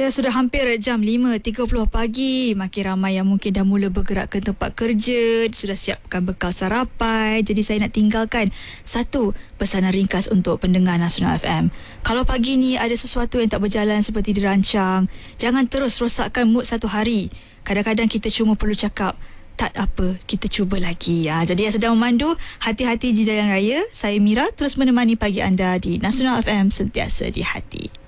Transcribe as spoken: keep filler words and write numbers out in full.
Ya, sudah hampir jam lima tiga puluh pagi. Makin ramai yang mungkin dah mula bergerak ke tempat kerja, sudah siapkan bekal sarapan. Jadi saya nak tinggalkan satu pesanan ringkas untuk pendengar Nasional F M. Kalau pagi ni ada sesuatu yang tak berjalan seperti dirancang, jangan terus rosakkan mood satu hari. Kadang-kadang kita cuma perlu cakap, tak apa, kita cuba lagi. Ha, jadi yang sedang memandu, hati-hati di jalan raya. Saya Mira, terus menemani pagi anda di Nasional F M, sentiasa di hati.